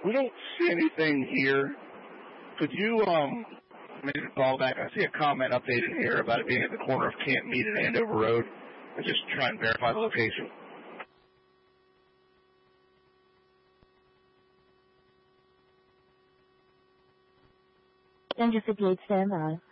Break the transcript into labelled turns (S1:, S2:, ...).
S1: We don't see anything here. Could you maybe call back? I see a comment updated here about it being at the corner of Camp Mead and Andover Road. I just try and verify the location.
S2: Danger 58, stand by.